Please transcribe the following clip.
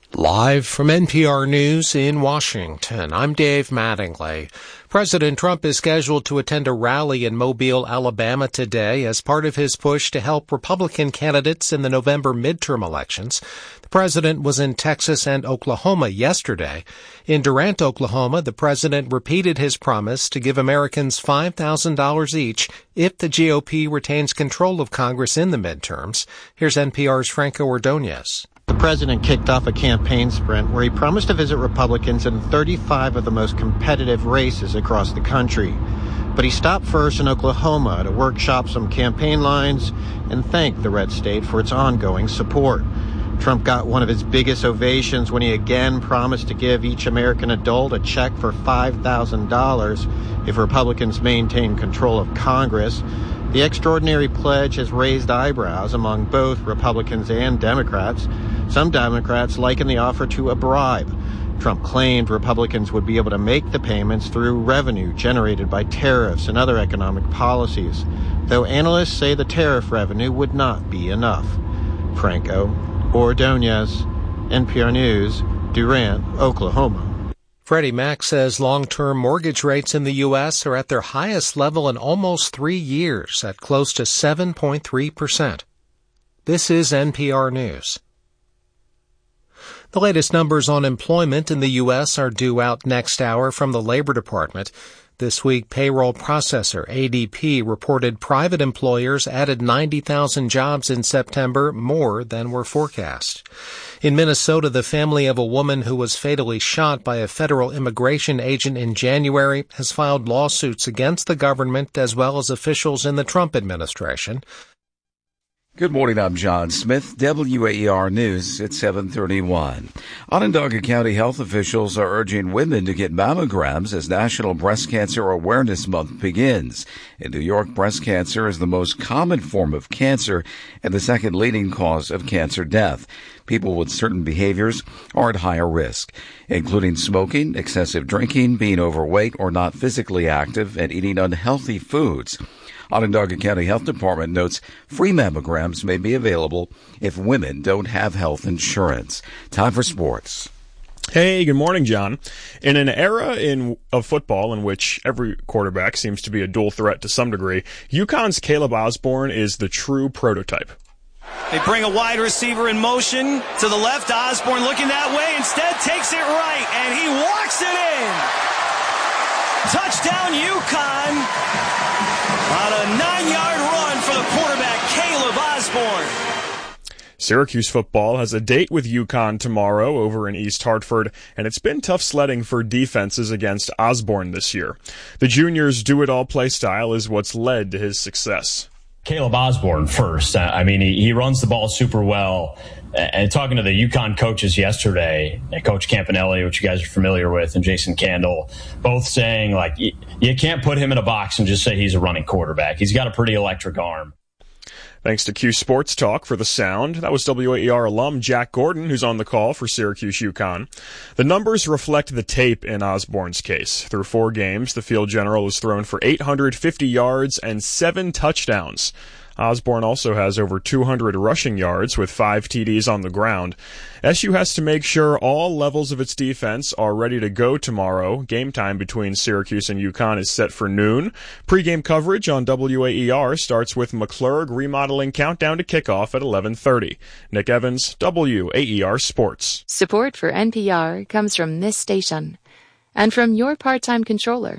Live from NPR News in Washington, I'm Dave Mattingly. President Trump is scheduled to attend a rally in Mobile, Alabama today as part of his push to help Republican candidates in the November midterm elections. The president was in Texas and Oklahoma yesterday. In Durant, Oklahoma, the president repeated his promise to give Americans $5,000 each if the GOP retains control of Congress in the midterms. Here's NPR's Franco Ordonez. The president kicked off a campaign sprint where he promised to visit Republicans in 35 of the most competitive races across the country. But he stopped first in Oklahoma to workshop some campaign lines and thank the red state for its ongoing support. Trump got one of his biggest ovations when he again promised to give each American adult a check for $5,000 if Republicans maintain control of Congress. The extraordinary pledge has raised eyebrows among both Republicans and Democrats. Some Democrats liken the offer to a bribe. Trump claimed Republicans would be able to make the payments through revenue generated by tariffs and other economic policies, though analysts say the tariff revenue would not be enough. Franco Ordonez, NPR News, Durant, Oklahoma. Freddie Mac says long-term mortgage rates in the U.S. are at their highest level in almost 3 years, at close to 7.3%. This is NPR News. The latest numbers on employment in the U.S. are due out next hour from the Labor Department. This week, payroll processor ADP reported private employers added 90,000 jobs in September, more than were forecast. In Minnesota, the family of a woman who was fatally shot by a federal immigration agent in January has filed lawsuits against the government as well as officials in the Trump administration. Good morning, I'm John Smith, WAER News at 7:31. Onondaga County health officials are urging women to get mammograms as National Breast Cancer Awareness Month begins. In New York, breast cancer is the most common form of cancer and the second leading cause of cancer death. People with certain behaviors are at higher risk, including smoking, excessive drinking, being overweight or not physically active, and eating unhealthy foods. Onondaga County Health Department notes free mammograms may be available if women don't have health insurance. Time for sports. Hey, good morning, John. In an era of football in which every quarterback seems to be a dual threat to some degree, UConn's Caleb Osborne is the true prototype. They bring a wide receiver in motion to the left. Osborne looking that way, instead takes it right, and he walks it in. Touchdown, UConn. On a 9-yard run for the quarterback, Caleb Osborne. Syracuse football has a date with UConn tomorrow over in East Hartford, and it's been tough sledding for defenses against Osborne this year. The junior's do-it-all play style is what's led to his success. Caleb Osborne first. I mean, he runs the ball super well. And talking to the UConn coaches yesterday, Coach Campanelli, which you guys are familiar with, and Jason Candle, both saying, like, you can't put him in a box and just say he's a running quarterback. He's got a pretty electric arm. Thanks to Q Sports Talk for the sound. That was WAER alum Jack Gordon, who's on the call for Syracuse UConn. The numbers reflect the tape in Osborne's case. Through 4 games, the field general has thrown for 850 yards and 7 touchdowns. Osborne also has over 200 rushing yards with 5 TDs on the ground. SU has to make sure all levels of its defense are ready to go tomorrow. Game time between Syracuse and UConn is set for noon. Pre-game coverage on WAER starts with McClurg remodeling countdown to kickoff at 11:30. Nick Evans, WAER Sports. Support for NPR comes from this station and from your part-time controller.